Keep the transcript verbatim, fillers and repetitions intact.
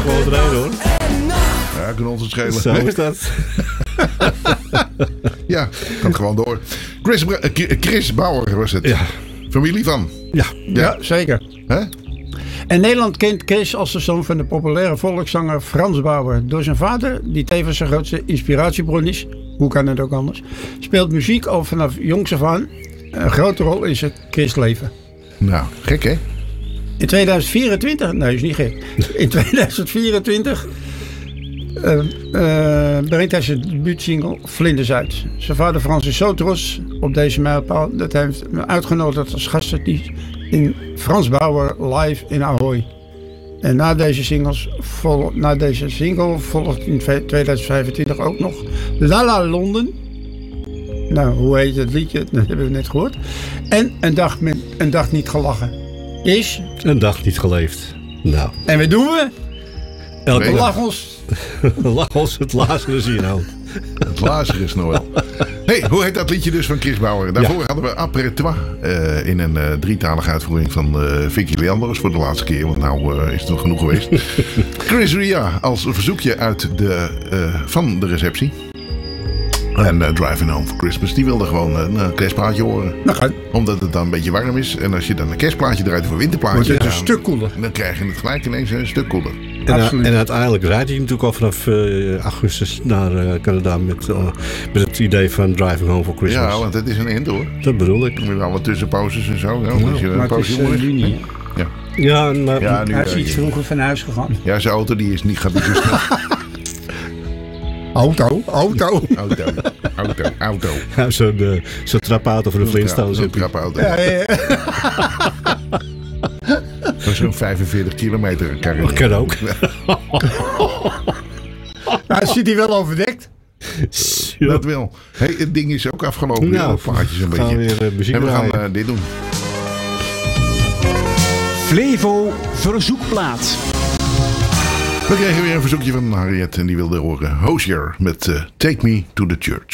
Gewoon rijden hoor. Ja, kan ons het schelen. Zo is dat. Ja, gaat gewoon door. Chris, Chris Bauer was het. Ja. Familie van. Ja. Ja, ja zeker. Hè? En Nederland kent Chris als de zoon van de populaire volkszanger Frans Bauer. Door zijn vader, die tevens zijn grootste inspiratiebron is, hoe kan het ook anders, speelt muziek al vanaf jongs af aan een grote rol in zijn Chris leven. Nou, gek hè? In tweeduizend vierentwintig, nee is niet gek, in tweeduizend vierentwintig uh, uh, brengt hij zijn debuutsingle Vlinders uit. Zijn vader Frans is zo trots op deze mijlpaal dat hij heeft hem uitgenodigd als gastartiest in Frans Bauer live in Ahoy. En na deze, singles vol, na deze single volgt in tweeduizend vijfentwintig ook nog La La London. Nou, hoe heet het liedje? Dat hebben we net gehoord. En Een dag, met, een dag niet gelachen. Is... Een dag niet geleefd. Nou. En wat doen we? Elke we lachen ons. Lach ons het Lazarus hier nou. Het Lazarus Noël. Hey, hoe heet dat liedje dus van Chris Bauer? Daarvoor ja. hadden we Après Toi uh, in een uh, drietalige uitvoering van uh, Vicky Leandros voor de laatste keer. Want nou uh, is het nog genoeg geweest. Chris Ria als verzoekje uit de, uh, van de receptie. En uh, Driving Home for Christmas, die wilde gewoon een uh, kerstplaatje horen. Nou, omdat het dan een beetje warm is. En als je dan een kerstplaatje draait voor een winterplaatje, wordt het een dan, stuk koeler. Dan krijg je het gelijk ineens een stuk koeler. En, uh, en uiteindelijk rijdt hij natuurlijk al vanaf uh, augustus naar uh, Canada met, uh, met het idee van Driving Home for Christmas. Ja, want het is een end hoor. Dat bedoel ik. Met alle tussenpauzes en zo. Ja, ja, als je maar het is uh, juni. Ja, ja, maar, ja nu, hij is uh, iets vroeger van huis gegaan. Ja, zijn auto die is niet, gaat niet zo snel. Auto, auto. Auto, auto, auto. Ja, zo'n uh, zo trapauto voor de Flintstones. Zo'n trapauto. Ja, ja, ja. Zo'n vijfenveertig kilometer carrière. Dat kan ook. Nou, zit hij wel overdekt? Dat wel. Hey, het ding is ook afgelopen. Nou, ja, plaatjes een we gaan beetje. weer uh, muziek en we draaien. gaan uh, dit doen. Flevo verzoekplaat. We kregen weer een verzoekje van Harriet en die wilde horen Hozier met uh, Take Me to the Church.